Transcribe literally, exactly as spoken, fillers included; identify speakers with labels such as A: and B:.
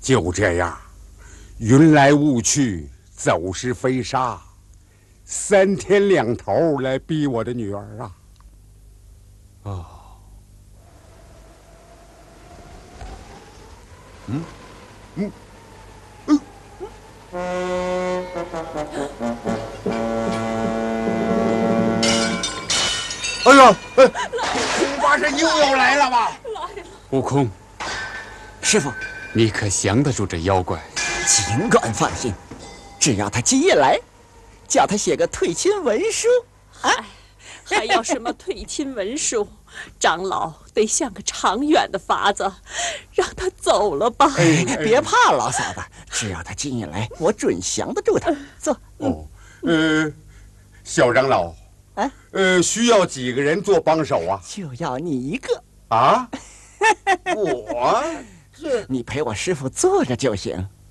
A: 就这样，云来雾去，走是飞沙，三天两头来逼我的女儿啊！哦，嗯，嗯，嗯，哎呦，哎，恐怕是又要来了吧？
B: 来了。
C: 悟空，
D: 师傅，
C: 你可降得住这妖怪？
D: 尽管放心，只要他今夜来，叫他写个退亲文书啊！
B: 还要什么退亲文书？长老得想个长远的法子，让他走了吧。
D: 哎，别怕，老嫂子，只要他今夜来，我准降得住他。坐。
A: 哦，呃，小长老，
D: 啊，
A: 呃，需要几个人做帮手啊？
D: 就要你一个
A: 啊？我？
D: 你陪我师傅坐着就行。